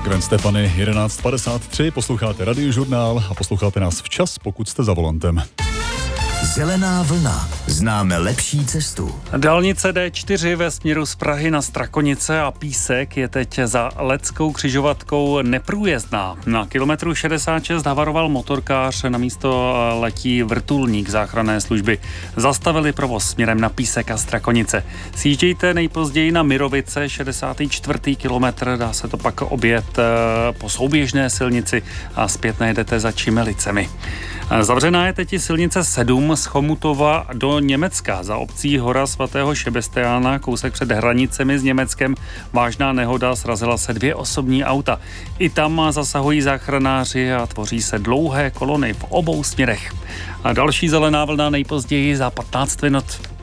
Gwen Stefani, 11:53, posloucháte Radiožurnál a posloucháte nás včas, pokud jste za volantem. Zelená vlna. Známe lepší cestu. Dálnice D4 ve směru z Prahy na Strakonice a Písek je teď za Leckou křižovatkou neprůjezdná. Na kilometru 66 havaroval motorkář, na místo letí vrtulník záchranné služby. Zastavili provoz směrem na Písek a Strakonice. Sjíždějte nejpozději na Mirovice, 64. kilometr, dá se to pak objet po souběžné silnici a zpět najedete za Čimelicemi. Zavřená je teď i silnice 7 z Chomutova do Německa. Za obcí Hora svatého Šebestiána, kousek před hranicemi s Německem, vážná nehoda, srazila se 2 osobní auta. I tam zasahují záchranáři a tvoří se dlouhé kolony v obou směrech. A další zelená vlna nejpozději za 15 minut.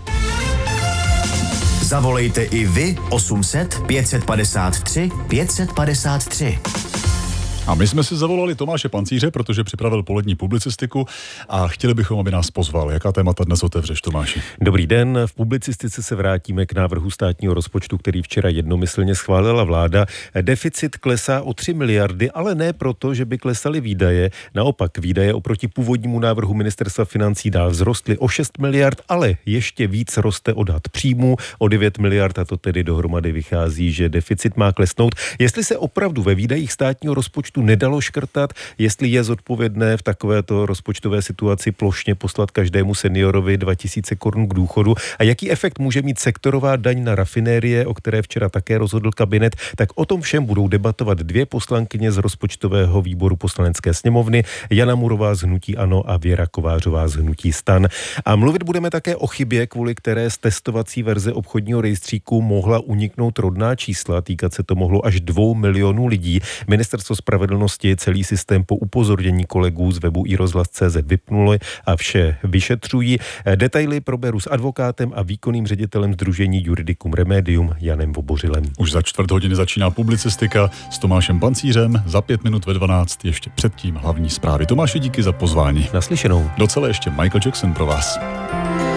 Zavolejte i vy 800 553 553. A my jsme si zavolali Tomáše Pancíře, protože připravil polední publicistiku a chtěli bychom, aby nás pozval. Jaká témata dnes otevřeš, Tomáši? Dobrý den, v publicistice se vrátíme k návrhu státního rozpočtu, který včera jednomyslně schválila vláda. Deficit klesá o 3 miliardy, ale ne proto, že by klesaly výdaje. Naopak, výdaje oproti původnímu návrhu ministerstva financí dál vzrostly o 6 miliard, ale ještě víc roste odhad příjmů o 9 miliard a to tedy dohromady vychází, že deficit má klesnout. Jestli se opravdu ve výdajích státního rozpočtu nedalo škrtat, jestli je zodpovědné v takovéto rozpočtové situaci plošně poslat každému seniorovi 2000 korun k důchodu a jaký efekt může mít sektorová daň na rafinérie, o které včera také rozhodl kabinet, tak o tom všem budou debatovat 2 poslankyně z rozpočtového výboru Poslanecké sněmovny, Jana Murová z hnutí ANO a Věra Kovářová z hnutí STAN. A mluvit budeme také o chybě, kvůli které z testovací verze obchodního rejstříku mohla uniknout rodná čísla, týkat se to mohlo až 2 milionů lidí. Ministerstvo spravedlnosti celý systém po upozornění kolegů z webu iRozhlas.cz vypnuli a vše vyšetřují. Detaily proberu s advokátem a výkonným ředitelem sdružení Juridicum Remedium Janem Vobořilem. Už za 4:15 začíná publicistika s Tomášem Pancířem, za 5 minut ve 12 ještě předtím hlavní zprávy. Tomáši, díky za pozvání. Naslyšenou. Docela ještě Michael Jackson pro vás.